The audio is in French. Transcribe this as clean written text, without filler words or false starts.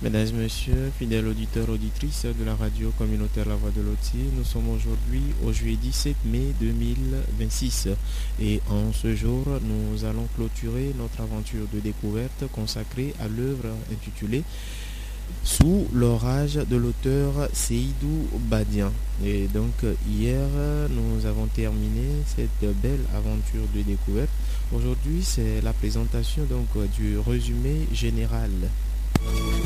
Mesdames, Messieurs, fidèles auditeurs, auditrices de la radio communautaire La Voix de Loti, nous sommes aujourd'hui au jeudi 7 mai 2026 et en ce jour, nous allons clôturer notre aventure de découverte consacrée à l'œuvre intitulée Sous l'orage de l'auteur Seydou Badian. Et donc hier, nous avons terminé cette belle aventure de découverte. Aujourd'hui, c'est la présentation donc du résumé général.